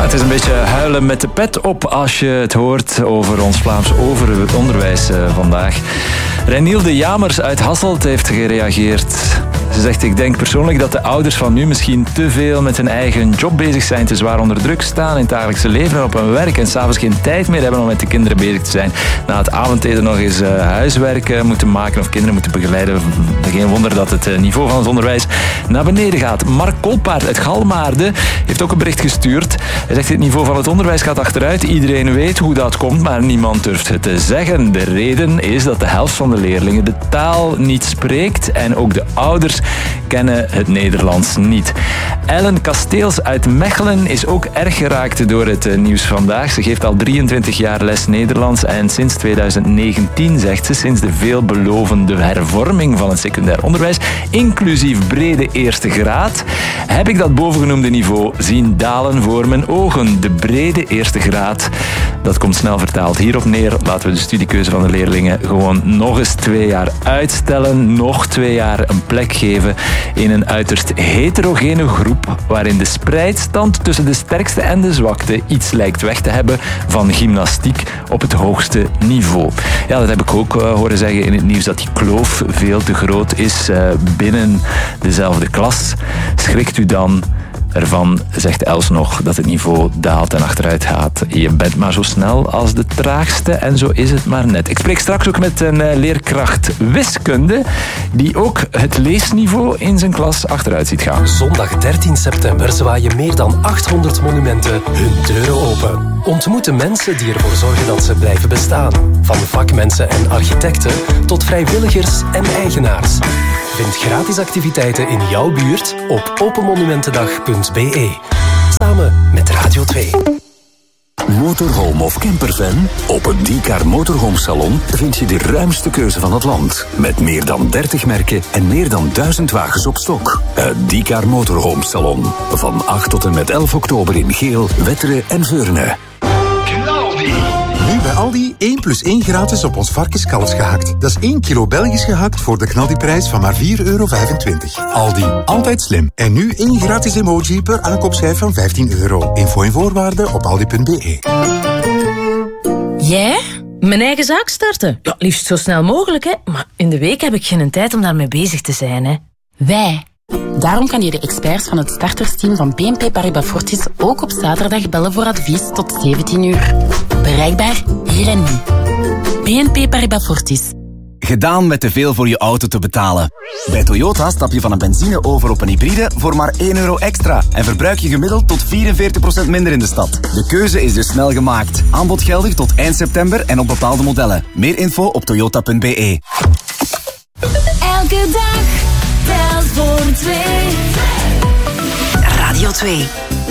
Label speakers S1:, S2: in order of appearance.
S1: Het is een beetje huilen met de pet op als je het hoort over ons Vlaams onderwijs vandaag. Renielde Jamers uit Hasselt heeft gereageerd. Ze zegt, ik denk persoonlijk dat de ouders van nu misschien te veel met hun eigen job bezig zijn, te zwaar onder druk staan in het dagelijkse leven en op hun werk en s'avonds geen tijd meer hebben om met de kinderen bezig te zijn. Na het avondeten nog eens huiswerk moeten maken of kinderen moeten begeleiden. Geen wonder dat het niveau van het onderwijs naar beneden gaat. Mark Kolpaert uit Galmaarden heeft ook een bericht gestuurd. Hij zegt, het niveau van het onderwijs gaat achteruit. Iedereen weet hoe dat komt, maar niemand durft het te zeggen. De reden is dat de helft van de leerlingen de taal niet spreekt en ook de ouders kennen het Nederlands niet. Ellen Kasteels uit Mechelen is ook erg geraakt door het nieuws vandaag. Ze geeft al 23 jaar les Nederlands en sinds 2019, zegt ze, sinds de veelbelovende hervorming van het secundair onderwijs, inclusief brede eerste graad, heb ik dat bovengenoemde niveau zien dalen voor mijn ogen. De brede eerste graad, dat komt snel vertaald hierop neer. Laten we de studiekeuze van de leerlingen gewoon nog eens 2 jaar uitstellen, nog 2 jaar een plek geven in een uiterst heterogene groep waarin de spreidstand tussen de sterkste en de zwakte iets lijkt weg te hebben van gymnastiek op het hoogste niveau. Ja, dat heb ik ook horen zeggen in het nieuws, dat die kloof veel te groot is binnen dezelfde klas. Schrikt u dan ervan, zegt Els nog, dat het niveau daalt en achteruit gaat. Je bent maar zo snel als de traagste en zo is het maar net. Ik spreek straks ook met een leerkracht wiskunde die ook het leesniveau in zijn klas achteruit ziet gaan.
S2: Zondag 13 september zwaaien meer dan 800 monumenten hun deuren open. Ontmoet de mensen die ervoor zorgen dat ze blijven bestaan. Van vakmensen en architecten tot vrijwilligers en eigenaars. Vind gratis activiteiten in jouw buurt op openmonumentendag.be. Samen met Radio 2.
S3: Motorhome of campervan? Op het Diecar Motorhome Salon vind je de ruimste keuze van het land. Met meer dan 30 merken en meer dan 1000 wagens op stok. Het Diecar Motorhome Salon. Van 8 tot en met 11 oktober in Geel, Wetteren en Veurne.
S4: Nu bij Aldi 1 + 1 gratis op ons varkenskalfs gehakt. Dat is 1 kilo Belgisch gehakt voor de knaldiprijs van maar €4,25. Aldi, altijd slim. En nu 1 gratis emoji per aankoopschijf van €15. Info en voorwaarden op aldi.be.
S5: Jij? Mijn eigen zaak starten? Ja, liefst zo snel mogelijk, hè. Maar in de week heb ik geen tijd om daarmee bezig te zijn, hè.
S6: Wij. Daarom kan je de experts van het startersteam van BNP Paribas Fortis ook op zaterdag bellen voor advies tot 17 uur. Bereikbaar hier en nu. BNP Paribas Fortis.
S7: Gedaan met te veel voor je auto te betalen. Bij Toyota stap je van een benzine over op een hybride voor maar €1 extra. En verbruik je gemiddeld tot 44% minder in de stad. De keuze is dus snel gemaakt. Aanbod geldig tot eind september en op bepaalde modellen. Meer info op toyota.be.
S8: Elke dag telt voor 2.
S9: Radio 2.